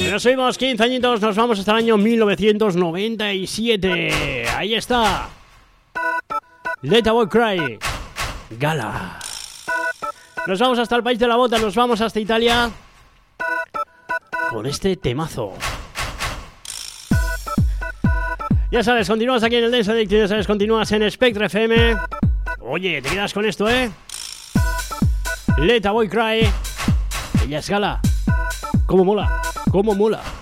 Nos subimos 15 añitos, nos vamos hasta el año 1997. Ahí está. Let a Boy Cry. Gala. Nos vamos hasta el país de la bota, nos vamos hasta Italia con este temazo. Ya sabes, continúas aquí en el Dance Addict, ya sabes, continúas en Spectre FM. Oye, te quedas con esto, Let a Boy Cry. Ella es Gala. ¿Cómo mola? ¿Cómo mola?